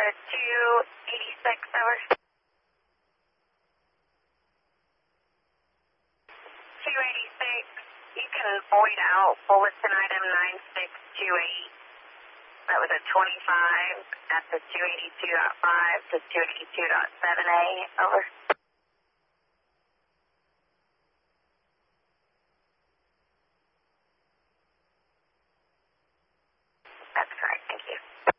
286, over. 286, you can void out bulletin item 9628. That was a 25 at the 282.5 to 282.7A, over.